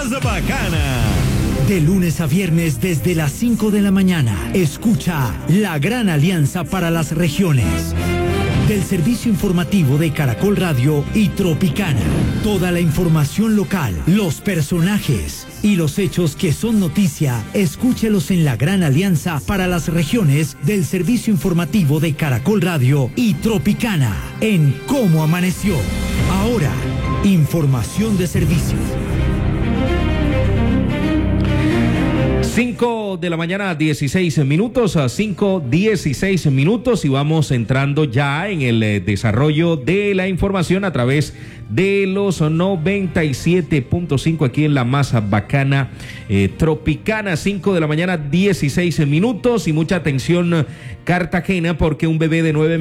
más bacana. De lunes a viernes desde las 5 de la mañana, escucha La Gran Alianza para las Regiones. Del servicio informativo de Caracol Radio y Tropicana. Toda la información local, los personajes y los hechos que son noticia, escúchelos en La Gran Alianza para las Regiones del servicio informativo de Caracol Radio y Tropicana en Cómo Amaneció. Ahora, información de servicio. 5 de la mañana, 16 minutos, a 5:16 minutos, y vamos entrando ya en el desarrollo de la información a través de los 97.5 aquí en la más bacana Tropicana. 5 de la mañana, 16 minutos, y mucha atención Cartagena, porque una bebé de 9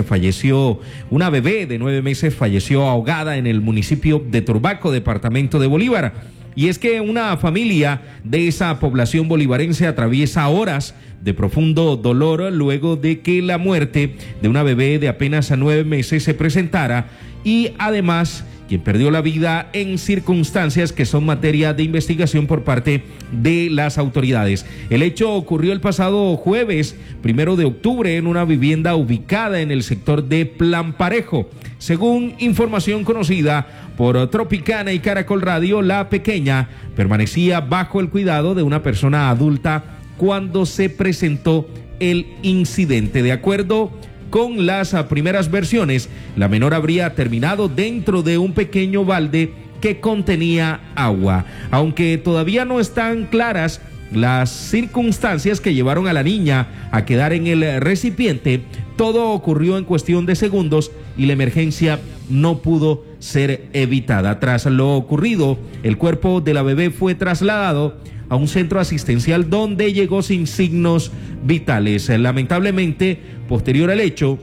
meses falleció ahogada en el municipio de Turbaco, departamento de Bolívar. Y es que una familia de esa población bolivarense atraviesa horas de profundo dolor luego de que la muerte de una bebé de apenas 9 meses se presentara, y además quien perdió la vida en circunstancias que son materia de investigación por parte de las autoridades. El hecho ocurrió el pasado jueves 1 de octubre en una vivienda ubicada en el sector de Plan Parejo. Según información conocida por Tropicana y Caracol Radio, la pequeña permanecía bajo el cuidado de una persona adulta cuando se presentó el incidente. De acuerdo con las primeras versiones, la menor habría terminado dentro de un pequeño balde que contenía agua. Aunque todavía no están claras las circunstancias que llevaron a la niña a quedar en el recipiente, todo ocurrió en cuestión de segundos y la emergencia no pudo ser evitada. Tras lo ocurrido, el cuerpo de la bebé fue trasladado a un centro asistencial donde llegó sin signos vitales. Lamentablemente, posterior al hecho,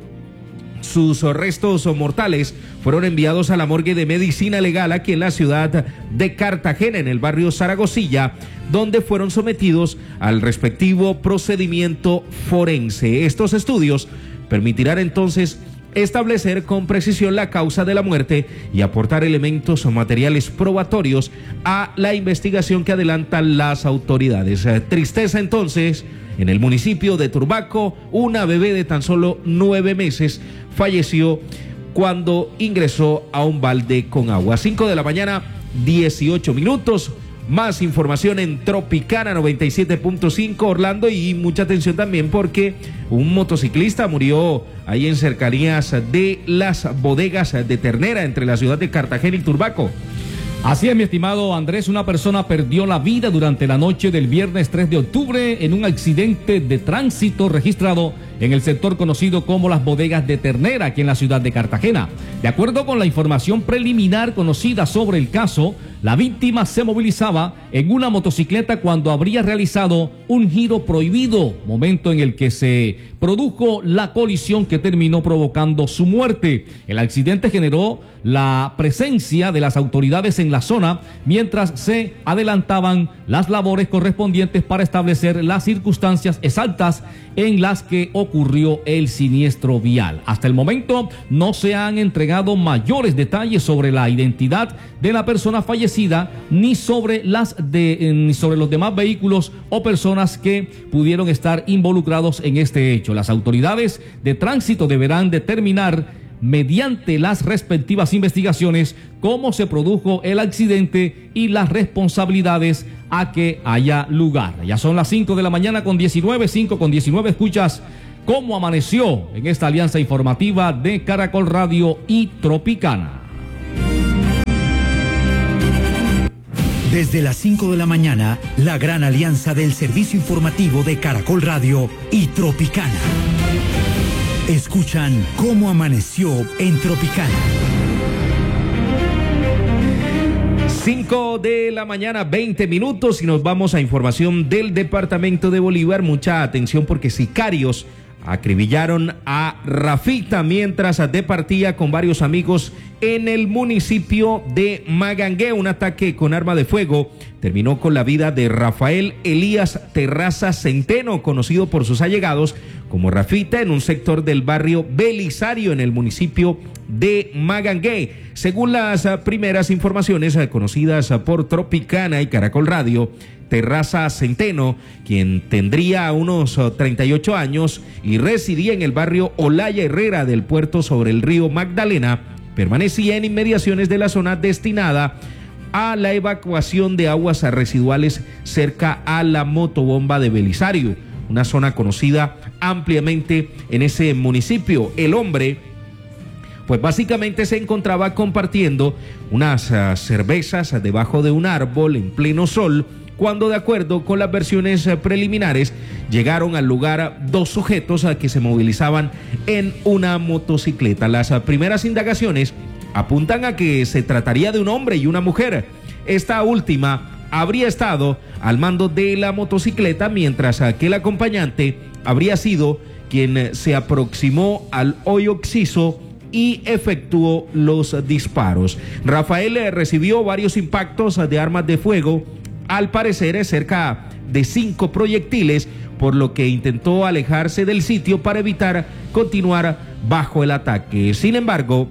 sus restos mortales fueron enviados a la morgue de medicina legal aquí en la ciudad de Cartagena, en el barrio Zaragozilla, donde fueron sometidos al respectivo procedimiento forense. Estos estudios permitirán entonces establecer con precisión la causa de la muerte y aportar elementos o materiales probatorios a la investigación que adelantan las autoridades. Tristeza entonces en el municipio de Turbaco. Una bebé de tan solo 9 meses falleció cuando ingresó a un balde con agua. 5 de la mañana, 18 minutos. Más información en Tropicana 97.5 Orlando, y mucha atención también porque un motociclista murió ahí en cercanías de las bodegas de ternera entre la ciudad de Cartagena y Turbaco. Así es, mi estimado Andrés, una persona perdió la vida durante la noche del viernes 3 de octubre en un accidente de tránsito registrado en el sector conocido como las bodegas de ternera aquí en la ciudad de Cartagena. De acuerdo con la información preliminar conocida sobre el caso, la víctima se movilizaba en una motocicleta cuando habría realizado un giro prohibido, momento en el que se produjo la colisión que terminó provocando su muerte. El accidente generó la presencia de las autoridades en la zona mientras se adelantaban las labores correspondientes para establecer las circunstancias exactas en las que ocurrió el siniestro vial. Hasta el momento no se han entregado mayores detalles sobre la identidad de la persona fallecida ni sobre los demás vehículos o personas que pudieron estar involucrados en este hecho. Las autoridades de tránsito deberán determinar mediante las respectivas investigaciones cómo se produjo el accidente y las responsabilidades a que haya lugar. Ya son las 5 de la mañana con 19, 5 con 19, escuchas Cómo Amaneció en esta alianza informativa de Caracol Radio y Tropicana. Desde las 5 de la mañana, la gran alianza del servicio informativo de Caracol Radio y Tropicana. Escuchan Cómo Amaneció en Tropicana. 5 de la mañana, 20 minutos, y nos vamos a información del departamento de Bolívar. Mucha atención porque sicarios acribillaron a Rafita mientras departía con varios amigos en el municipio de Magangué. Un ataque con arma de fuego terminó con la vida de Rafael Elías Terraza Centeno, conocido por sus allegados como Rafita en un sector del barrio Belisario en el municipio de Magangué. Según las primeras informaciones conocidas por Tropicana y Caracol Radio, Terraza Centeno, quien tendría unos 38 años y residía en el barrio Olaya Herrera del puerto sobre el río Magdalena, permanecía en inmediaciones de la zona destinada a la evacuación de aguas residuales cerca a la motobomba de Belisario, una zona conocida ampliamente en ese municipio. El hombre, pues básicamente se encontraba compartiendo unas cervezas debajo de un árbol en pleno sol, cuando, de acuerdo con las versiones preliminares, llegaron al lugar dos sujetos que se movilizaban en una motocicleta. Las primeras indagaciones apuntan a que se trataría de un hombre y una mujer. Esta última habría estado al mando de la motocicleta, mientras que el acompañante habría sido quien se aproximó al hoyo occiso y efectuó los disparos. Rafael recibió varios impactos de armas de fuego, al parecer cerca de 5 proyectiles, por lo que intentó alejarse del sitio para evitar continuar bajo el ataque. Sin embargo,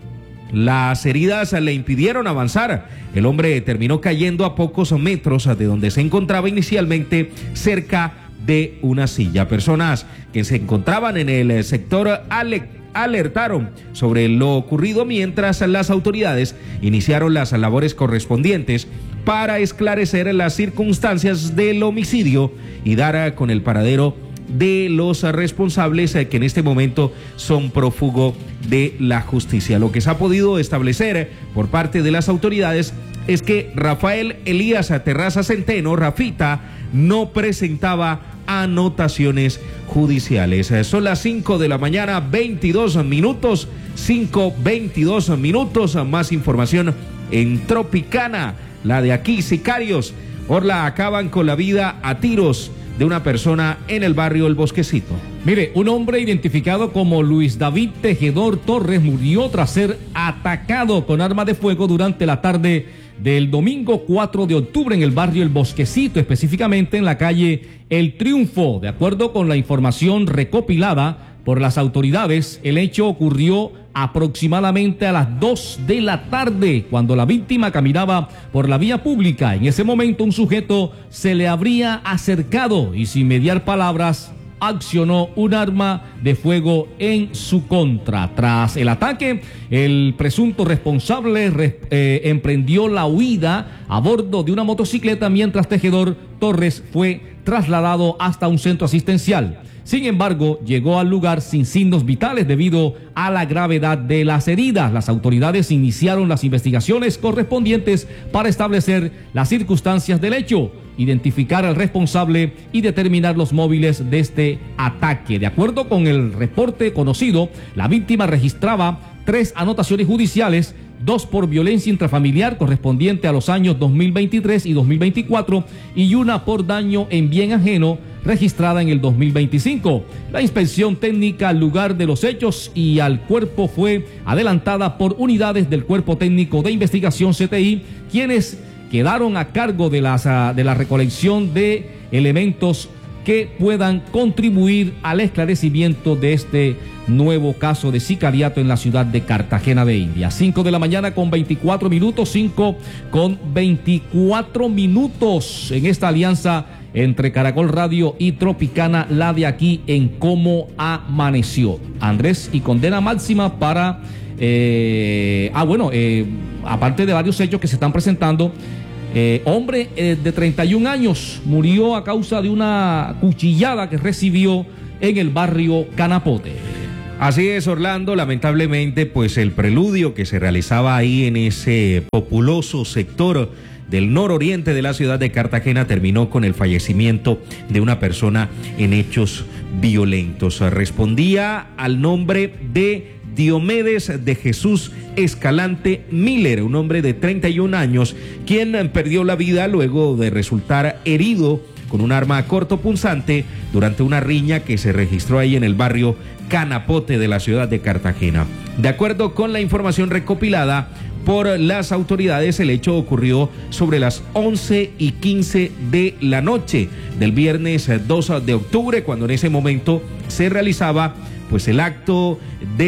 las heridas le impidieron avanzar. El hombre terminó cayendo a pocos metros de donde se encontraba inicialmente, cerca de una silla. Personas que se encontraban en el sector alertaron sobre lo ocurrido, mientras las autoridades iniciaron las labores correspondientes para esclarecer las circunstancias del homicidio y dar con el paradero de los responsables, que en este momento son prófugos de la justicia. Lo que se ha podido establecer por parte de las autoridades es que Rafael Elías Terraza Centeno, Rafita, no presentaba anotaciones judiciales. Son las 5 de la mañana, 22 minutos, 5:22 minutos. Más información en Tropicana, la de aquí. Sicarios Orla acaban con la vida a tiros de una persona en el barrio El Bosquecito. Mire, un hombre identificado como Luis David Tejedor Torres murió tras ser atacado con arma de fuego durante la tarde del domingo 4 de octubre en el barrio El Bosquecito, específicamente en la calle El Triunfo. De acuerdo con la información recopilada por las autoridades, el hecho ocurrió aproximadamente a las 2 de la tarde, cuando la víctima caminaba por la vía pública. En ese momento, un sujeto se le habría acercado y, sin mediar palabras, accionó un arma de fuego en su contra. Tras el ataque, el presunto responsable emprendió la huida a bordo de una motocicleta, mientras Tejedor Torres fue trasladado hasta un centro asistencial. Sin embargo, llegó al lugar sin signos vitales debido a la gravedad de las heridas. Las autoridades iniciaron las investigaciones correspondientes para establecer las circunstancias del hecho, identificar al responsable y determinar los móviles de este ataque. De acuerdo con el reporte conocido, la víctima registraba 3 anotaciones judiciales, 2 por violencia intrafamiliar correspondiente a los años 2023 y 2024 y 1 por daño en bien ajeno registrada en el 2025. La inspección técnica al lugar de los hechos y al cuerpo fue adelantada por unidades del Cuerpo Técnico de Investigación CTI, quienes quedaron a cargo de la recolección de elementos que puedan contribuir al esclarecimiento de este nuevo caso de sicariato en la ciudad de Cartagena de Indias. 5 de la mañana con 24 minutos, 5 con 24 minutos en esta alianza entre Caracol Radio y Tropicana, la de aquí en Cómo Amaneció. Andrés, y condena máxima para aparte de varios hechos que se están presentando, hombre de 31 años murió a causa de una cuchillada que recibió en el barrio Canapote. Así es, Orlando, lamentablemente, pues el preludio que se realizaba ahí en ese populoso sector del nororiente de la ciudad de Cartagena terminó con el fallecimiento de una persona en hechos violentos. Respondía al nombre de Diomedes de Jesús Escalante Miller, un hombre de 31 años, quien perdió la vida luego de resultar herido con un arma cortopunzante durante una riña que se registró ahí en el barrio Canapote de la ciudad de Cartagena. De acuerdo con la información recopilada por las autoridades. El hecho ocurrió sobre las 11:15 de la noche del viernes 2 de octubre, cuando en ese momento se realizaba pues el acto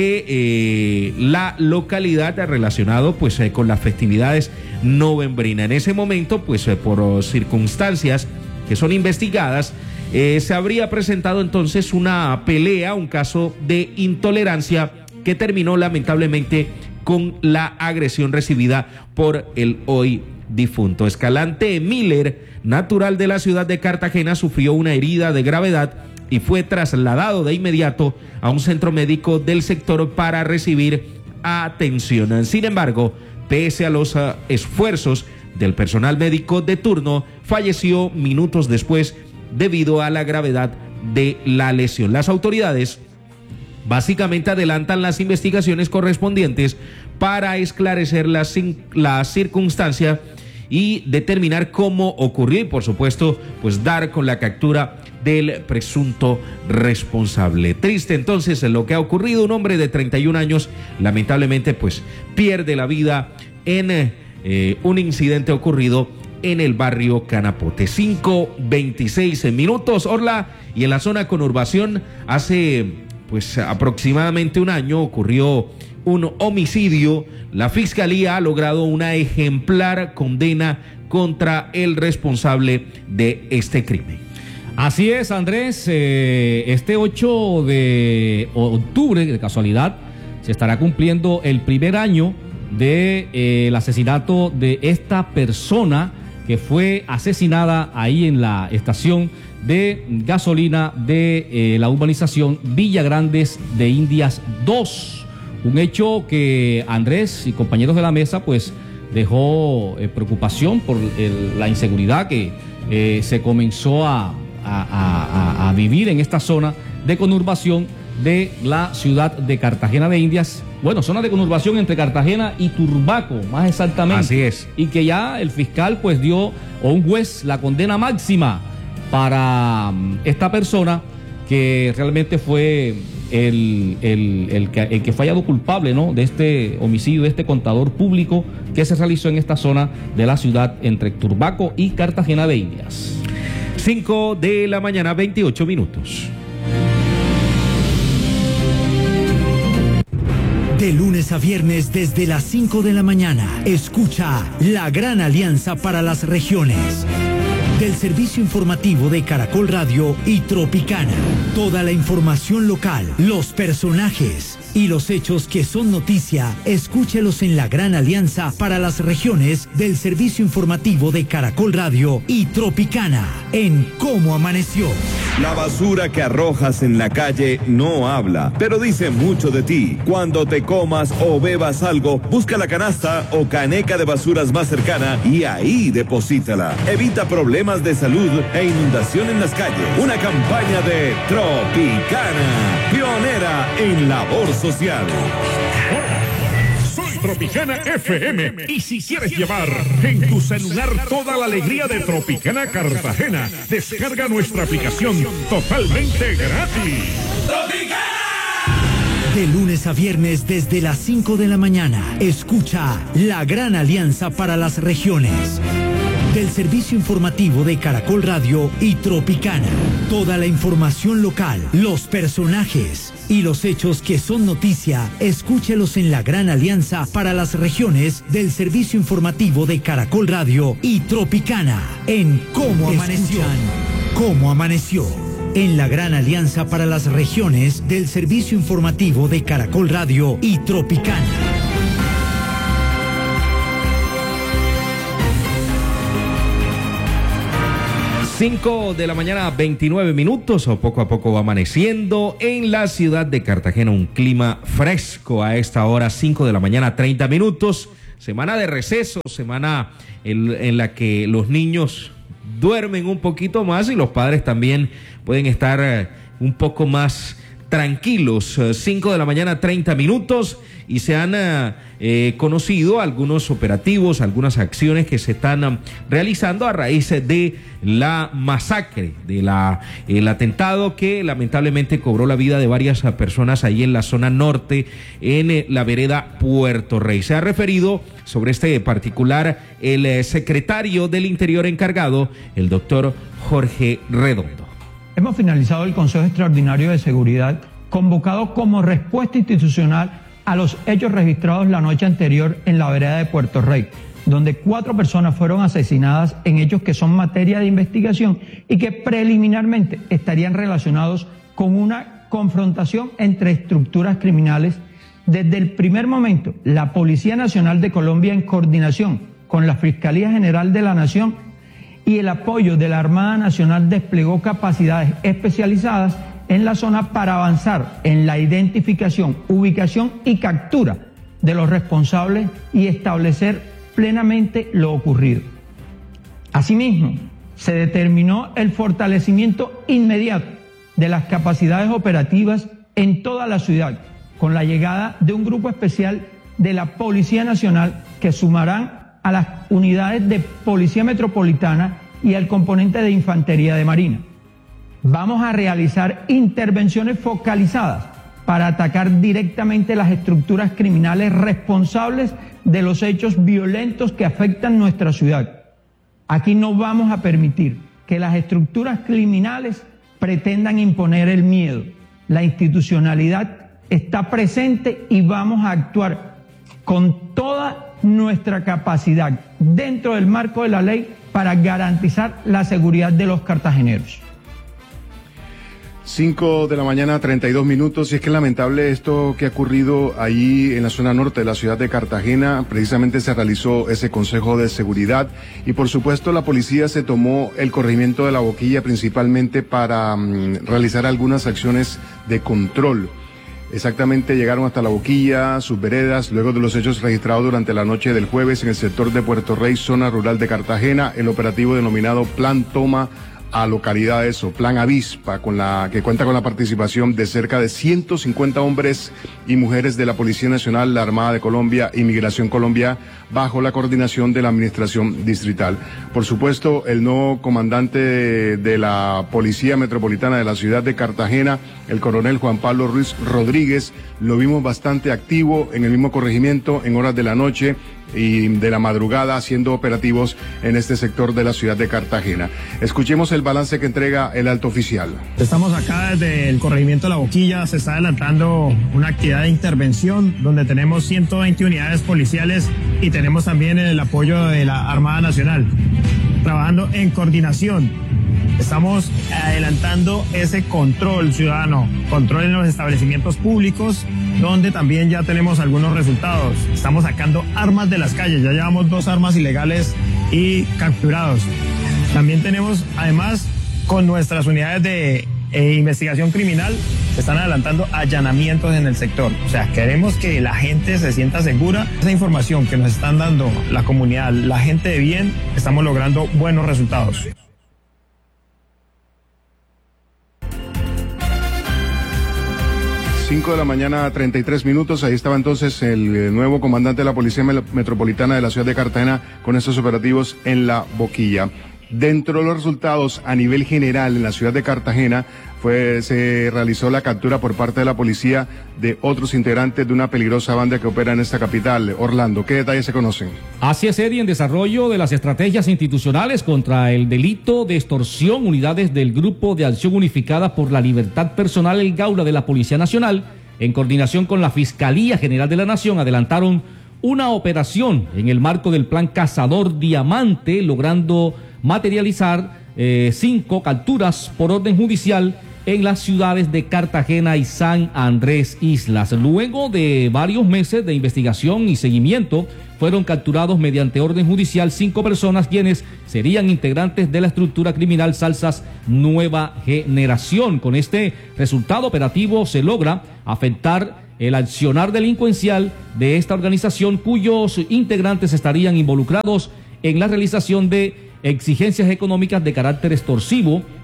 de la localidad relacionado pues con las festividades novembrinas. En ese momento pues por circunstancias que son investigadas, se habría presentado entonces una pelea, un caso de intolerancia que terminó lamentablemente con la agresión recibida por el hoy difunto. Escalante Miller, natural de la ciudad de Cartagena, sufrió una herida de gravedad y fue trasladado de inmediato a un centro médico del sector para recibir atención. Sin embargo, pese a los esfuerzos del personal médico de turno, falleció minutos después debido a la gravedad de la lesión. Las autoridades básicamente adelantan las investigaciones correspondientes para esclarecer la circunstancia y determinar cómo ocurrió y, por supuesto, pues dar con la captura del presunto responsable. Triste entonces lo que ha ocurrido. Un hombre de 31 años lamentablemente pues pierde la vida en un incidente ocurrido en el barrio Canapote. 5:26 minutos, Orla, y en la zona conurbación hace pues aproximadamente un año ocurrió un homicidio. La Fiscalía ha logrado una ejemplar condena contra el responsable de este crimen. Así es, Andrés. Este 8 de octubre, de casualidad, se estará cumpliendo el primer año de el asesinato de esta persona que fue asesinada ahí en la estación de gasolina de la urbanización Villa Grandes de Indias 2. Un hecho que Andrés y compañeros de la mesa pues dejó preocupación por la inseguridad que se comenzó a vivir en esta zona de conurbación de la ciudad de Cartagena de Indias. Bueno, zona de conurbación entre Cartagena y Turbaco, más exactamente. Así es. Y que ya el fiscal pues dio, o un juez, la condena máxima para esta persona que realmente fue el que fue hallado culpable, ¿no?, de este homicidio, de este contador público que se realizó en esta zona de la ciudad entre Turbaco y Cartagena de Indias. 5 de la mañana, 28 minutos. De lunes a viernes desde las 5 de la mañana, escucha La Gran Alianza para las Regiones, del servicio informativo de Caracol Radio y Tropicana. Toda la información local, los personajes y los hechos que son noticia, escúchelos en La Gran Alianza para las Regiones del servicio informativo de Caracol Radio y Tropicana, en Cómo Amaneció. La basura que arrojas en la calle no habla, pero dice mucho de ti. Cuando te comas o bebas algo, busca la canasta o caneca de basuras más cercana y ahí deposítala. Evita problemas de salud e inundación en las calles. Una campaña de Tropicana, pionera en labor social. Soy Tropicana FM y si quieres llevar en tu celular toda la alegría de Tropicana Cartagena, descarga nuestra aplicación totalmente gratis. De lunes a viernes desde las 5 de la mañana, escucha La Gran Alianza para las Regiones, del servicio informativo de Caracol Radio y Tropicana. Toda la información local, los personajes y los hechos que son noticia, escúchelos en La Gran Alianza para las Regiones del servicio informativo de Caracol Radio y Tropicana, en Cómo Amaneció. Cómo Amaneció, en La Gran Alianza para las Regiones del servicio informativo de Caracol Radio y Tropicana. 5 de la mañana, 29 minutos, o poco a poco va amaneciendo en la ciudad de Cartagena. Un clima fresco a esta hora, 5 de la mañana, 30 minutos. Semana de receso, semana en la que los niños duermen un poquito más y los padres también pueden estar un poco más tranquilos. 5 de la mañana, 30 minutos, y se han conocido algunos operativos, algunas acciones que se están realizando a raíz de la masacre, el atentado que lamentablemente cobró la vida de varias personas ahí en la zona norte, en la vereda Puerto Rey. Se ha referido sobre este particular el secretario del Interior encargado, el doctor Jorge Redondo. Hemos finalizado el Consejo Extraordinario de Seguridad, convocado como respuesta institucional a los hechos registrados la noche anterior en la vereda de Puerto Rey, donde 4 personas fueron asesinadas en hechos que son materia de investigación y que preliminarmente estarían relacionados con una confrontación entre estructuras criminales. Desde el primer momento, la Policía Nacional de Colombia, en coordinación con la Fiscalía General de la Nación y el apoyo de la Armada Nacional, desplegó capacidades especializadas en la zona para avanzar en la identificación, ubicación y captura de los responsables y establecer plenamente lo ocurrido. Asimismo, se determinó el fortalecimiento inmediato de las capacidades operativas en toda la ciudad, con la llegada de un grupo especial de la Policía Nacional que sumarán a las unidades de Policía Metropolitana y al componente de Infantería de Marina. Vamos a realizar intervenciones focalizadas para atacar directamente las estructuras criminales responsables de los hechos violentos que afectan nuestra ciudad. Aquí no vamos a permitir que las estructuras criminales pretendan imponer el miedo. La institucionalidad está presente y vamos a actuar con toda nuestra capacidad dentro del marco de la ley para garantizar la seguridad de los cartageneros. 5 de la mañana, 32 minutos, y es que es lamentable esto que ha ocurrido allí en la zona norte de la ciudad de Cartagena. Precisamente se realizó ese consejo de seguridad y por supuesto la policía se tomó el corregimiento de La Boquilla principalmente para realizar algunas acciones de control. Exactamente, llegaron hasta La Boquilla, sus veredas, luego de los hechos registrados durante la noche del jueves en el sector de Puerto Rey, zona rural de Cartagena, el operativo denominado Plan Toma a localidades o Plan Avispa, que cuenta con la participación de cerca de 150 hombres y mujeres de la Policía Nacional, la Armada de Colombia y Migración Colombia, bajo la coordinación de la Administración Distrital. Por supuesto, el nuevo comandante de la Policía Metropolitana de la ciudad de Cartagena, el coronel Juan Pablo Ruiz Rodríguez, lo vimos bastante activo en el mismo corregimiento en horas de la noche y de la madrugada haciendo operativos en este sector de la ciudad de Cartagena. Escuchemos el balance que entrega el alto oficial. Estamos acá desde el corregimiento de La Boquilla, se está adelantando una actividad de intervención donde tenemos 120 unidades policiales y tenemos también el apoyo de la Armada Nacional, trabajando en coordinación. Estamos adelantando ese control ciudadano, control en los establecimientos públicos, donde también ya tenemos algunos resultados. Estamos sacando armas de las calles, ya llevamos 2 armas ilegales y capturados. También tenemos, además, con nuestras unidades de investigación criminal, se están adelantando allanamientos en el sector. O sea, queremos que la gente se sienta segura. Esa información que nos están dando la comunidad, la gente de bien, estamos logrando buenos resultados. 5 de la mañana, 33 minutos. Ahí estaba entonces el nuevo comandante de la Policía Metropolitana de la ciudad de Cartagena con estos operativos en La Boquilla. Dentro de los resultados a nivel general en la ciudad de Cartagena se realizó la captura por parte de la policía de otros integrantes de una peligrosa banda que opera en esta capital. Orlando, ¿qué detalles se conocen? Así es, Eddie, en desarrollo de las estrategias institucionales contra el delito de extorsión, unidades del Grupo de Acción Unificada por la Libertad Personal, el Gaula de la Policía Nacional, en coordinación con la Fiscalía General de la Nación, adelantaron una operación en el marco del Plan Cazador Diamante, logrando materializar 5 capturas por orden judicial en las ciudades de Cartagena y San Andrés Islas. Luego de varios meses de investigación y seguimiento, fueron capturados mediante orden judicial 5 personas quienes serían integrantes de la estructura criminal Salsas Nueva Generación. Con este resultado operativo se logra afectar el accionar delincuencial de esta organización, cuyos integrantes estarían involucrados en la realización de exigencias económicas de carácter extorsivo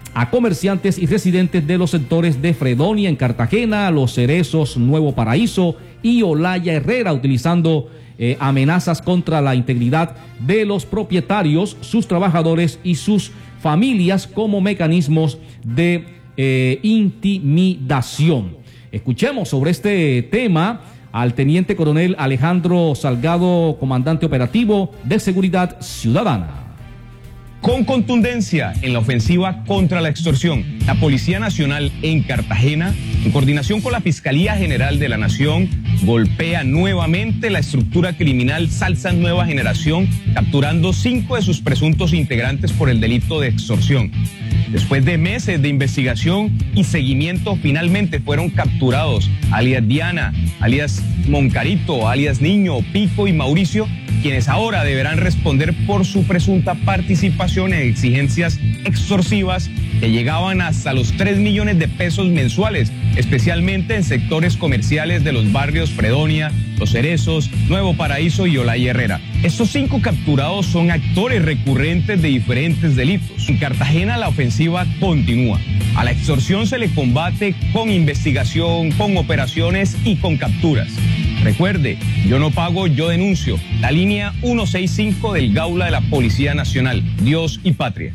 a comerciantes y residentes de los sectores de Fredonia en Cartagena, Los Cerezos, Nuevo Paraíso y Olaya Herrera, utilizando amenazas contra la integridad de los propietarios, sus trabajadores y sus familias como mecanismos de intimidación. Escuchemos sobre este tema al teniente coronel Alejandro Salgado, comandante operativo de Seguridad Ciudadana. Con contundencia en la ofensiva contra la extorsión, la Policía Nacional en Cartagena, en coordinación con la Fiscalía General de la Nación, golpea nuevamente la estructura criminal Salsa Nueva Generación, capturando 5 de sus presuntos integrantes por el delito de extorsión. Después de meses de investigación y seguimiento, finalmente fueron capturados alias Diana, alias Moncarito, alias Niño, Pico y Mauricio, quienes ahora deberán responder por su presunta participación en exigencias extorsivas que llegaban hasta los 3 millones de pesos mensuales, especialmente en sectores comerciales de los barrios Fredonia, Los Cerezos, Nuevo Paraíso y Olaya Herrera. Estos 5 capturados son actores recurrentes de diferentes delitos. En Cartagena la ofensiva continúa. A la extorsión se le combate con investigación, con operaciones y con capturas. Recuerde, yo no pago, yo denuncio. La línea 165 del Gaula de la Policía Nacional. Dios y patria.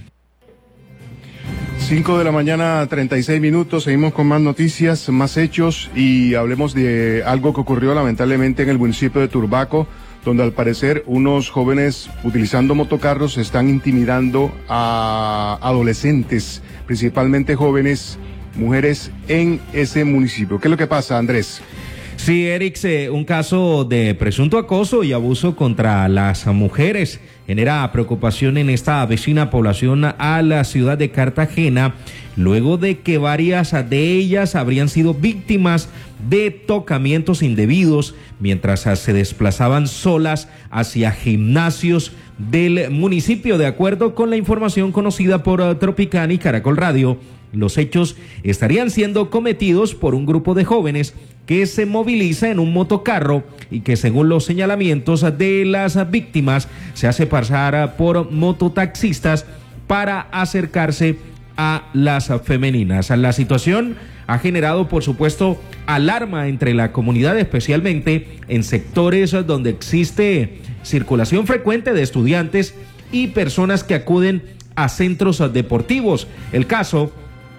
5 de la mañana, 36 minutos. Seguimos con más noticias, más hechos y hablemos de algo que ocurrió lamentablemente en el municipio de Turbaco, donde al parecer unos jóvenes utilizando motocarros están intimidando a adolescentes, principalmente jóvenes, mujeres en ese municipio. ¿Qué es lo que pasa, Andrés? Sí, Eric, un caso de presunto acoso y abuso contra las mujeres genera preocupación en esta vecina población a la ciudad de Cartagena, luego de que varias de ellas habrían sido víctimas de tocamientos indebidos mientras se desplazaban solas hacia gimnasios del municipio. De acuerdo con la información conocida por Tropicana y Caracol Radio, los hechos estarían siendo cometidos por un grupo de jóvenes que se moviliza en un motocarro y que, según los señalamientos de las víctimas, se hace pasar por mototaxistas para acercarse a las femeninas. La situación ha generado, por supuesto, alarma entre la comunidad, especialmente en sectores donde existe circulación frecuente de estudiantes y personas que acuden a centros deportivos. El caso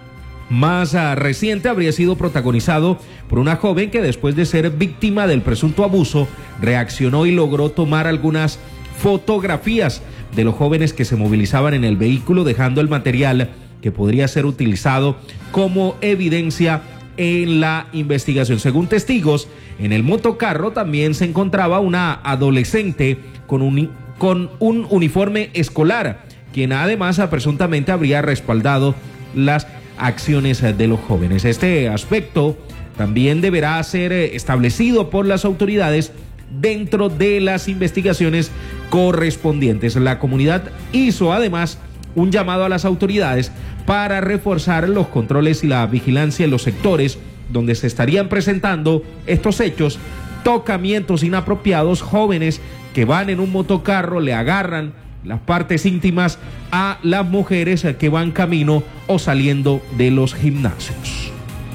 más reciente habría sido protagonizado por una joven que, después de ser víctima del presunto abuso, reaccionó y logró tomar algunas fotografías de los jóvenes que se movilizaban en el vehículo, dejando el material que podría ser utilizado como evidencia en la investigación. Según testigos, en el motocarro también se encontraba una adolescente con un uniforme escolar, quien además presuntamente habría respaldado las acciones de los jóvenes. Este aspecto también deberá ser establecido por las autoridades dentro de las investigaciones correspondientes. La comunidad hizo además un llamado a las autoridades para reforzar los controles y la vigilancia en los sectores donde se estarían presentando estos hechos, tocamientos inapropiados, jóvenes que van en un motocarro, le agarran las partes íntimas a las mujeres que van camino o saliendo de los gimnasios.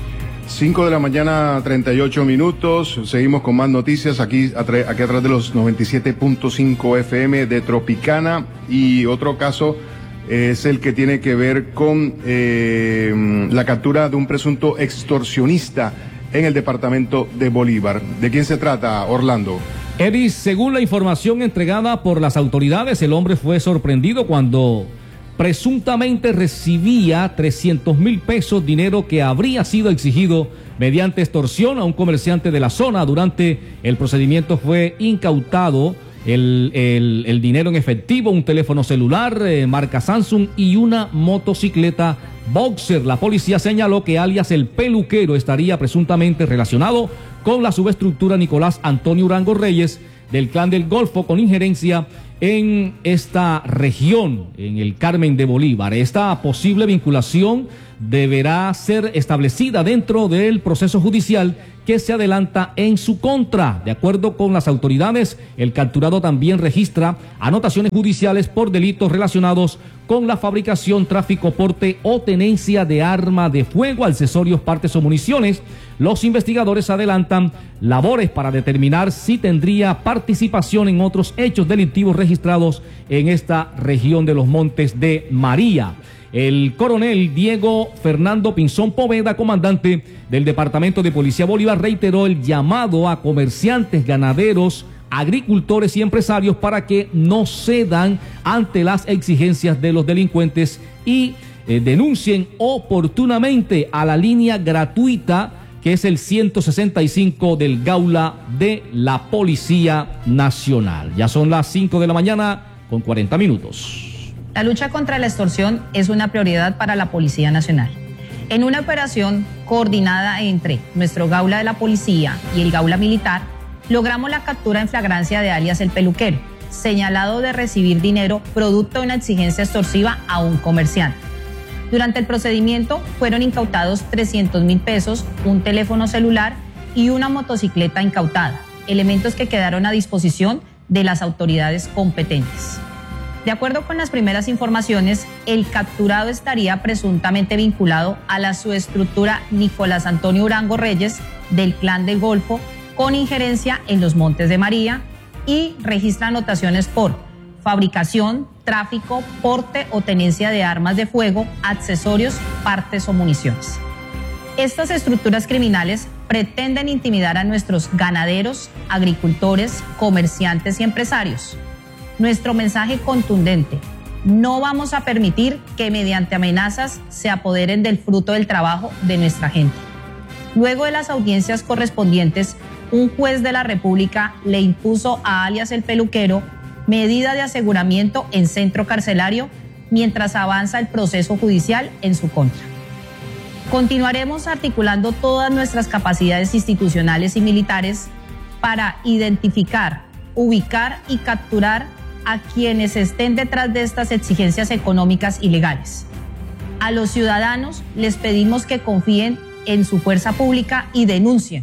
5 de la mañana, 38 minutos. Seguimos con más noticias aquí atrás de los 97.5 FM de Tropicana. Y otro caso es el que tiene que ver con la captura de un presunto extorsionista en el departamento de Bolívar. ¿De quién se trata, Orlando? Edis, según la información entregada por las autoridades, el hombre fue sorprendido cuando presuntamente recibía 300,000 pesos, dinero que habría sido exigido mediante extorsión a un comerciante de la zona. Durante el procedimiento fue incautado el dinero en efectivo, un teléfono celular marca Samsung y una motocicleta Boxer. La policía señaló que alias el peluquero estaría presuntamente relacionado con la subestructura Nicolás Antonio Urango Reyes del Clan del Golfo, con injerencia en esta región, en el Carmen de Bolívar. Esta posible vinculación deberá ser establecida dentro del proceso judicial que se adelanta en su contra. De acuerdo con las autoridades, el capturado también registra anotaciones judiciales por delitos relacionados con la fabricación, tráfico, porte o tenencia de arma de fuego, accesorios, partes o municiones. Los investigadores adelantan labores para determinar si tendría participación en otros hechos delictivos registrados en esta región de los Montes de María. El coronel Diego Fernando Pinzón Poveda, comandante del Departamento de Policía Bolívar, reiteró el llamado a comerciantes, ganaderos, agricultores y empresarios para que no cedan ante las exigencias de los delincuentes y denuncien oportunamente a la línea gratuita que es el 165 del Gaula de la Policía Nacional. Ya son las 5 de la mañana con 40 minutos. La lucha contra la extorsión es una prioridad para la Policía Nacional. En una operación coordinada entre nuestro Gaula de la Policía y el Gaula Militar, logramos la captura en flagrancia de alias El Peluquero, señalado de recibir dinero producto de una exigencia extorsiva a un comerciante. Durante el procedimiento fueron incautados 300.000 pesos, un teléfono celular y una motocicleta incautada, elementos que quedaron a disposición de las autoridades competentes. De acuerdo con las primeras informaciones, el capturado estaría presuntamente vinculado a la subestructura Nicolás Antonio Urango Reyes del Clan del Golfo, con injerencia en los Montes de María, y registra anotaciones por fabricación, tráfico, porte o tenencia de armas de fuego, accesorios, partes o municiones. Estas estructuras criminales pretenden intimidar a nuestros ganaderos, agricultores, comerciantes y empresarios. Nuestro mensaje contundente: no vamos a permitir que mediante amenazas se apoderen del fruto del trabajo de nuestra gente. Luego de las audiencias correspondientes, un juez de la República le impuso a alias El Peluquero medida de aseguramiento en centro carcelario mientras avanza el proceso judicial en su contra. Continuaremos articulando todas nuestras capacidades institucionales y militares para identificar, ubicar y capturar a quienes estén detrás de estas exigencias económicas ilegales. A los ciudadanos les pedimos que confíen en su fuerza pública y denuncien.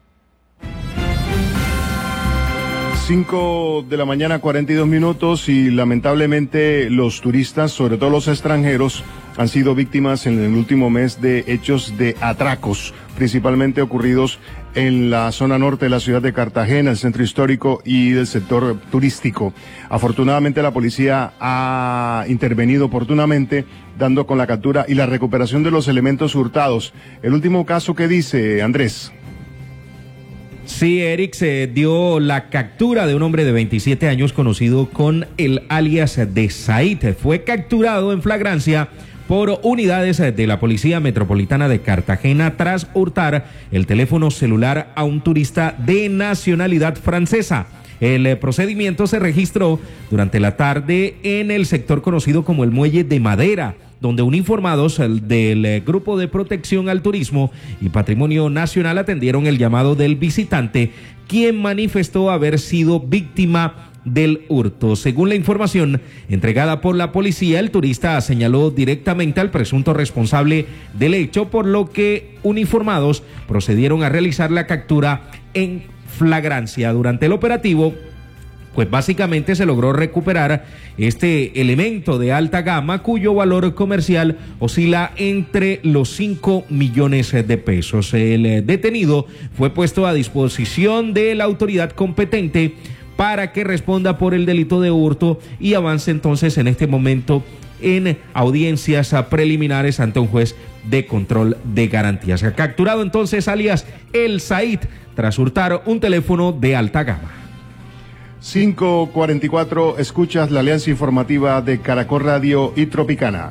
5 de la mañana, 42 minutos, y lamentablemente los turistas, sobre todo los extranjeros, han sido víctimas en el último mes de hechos de atracos, principalmente ocurridos en la zona norte de la ciudad de Cartagena, el centro histórico y del sector turístico. Afortunadamente la policía ha intervenido oportunamente, dando con la captura y la recuperación de los elementos hurtados. El último caso, ¿qué dice, Andrés? Sí, Eric, se dio la captura de un hombre de 27 años conocido con el alias de Said. Fue capturado en flagrancia por unidades de la Policía Metropolitana de Cartagena tras hurtar el teléfono celular a un turista de nacionalidad francesa. El procedimiento se registró durante la tarde en el sector conocido como el Muelle de Madera, donde uniformados del Grupo de Protección al Turismo y Patrimonio Nacional atendieron el llamado del visitante, quien manifestó haber sido víctima del hurto. Según la información entregada por la policía, el turista señaló directamente al presunto responsable del hecho, por lo que uniformados procedieron a realizar la captura en flagrancia. Durante el operativo, pues básicamente se logró recuperar este elemento de alta gama cuyo valor comercial oscila entre los 5 millones de pesos. El detenido fue puesto a disposición de la autoridad competente para que responda por el delito de hurto y avance entonces en este momento en audiencias preliminares ante un juez de control de garantías. Se ha capturado entonces alias El Said tras hurtar un teléfono de alta gama. 5:44, escuchas la alianza informativa de Caracol Radio y Tropicana.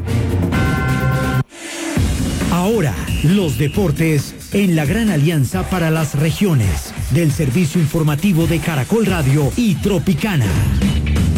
Ahora, los deportes en la gran alianza para las regiones del servicio informativo de Caracol Radio y Tropicana.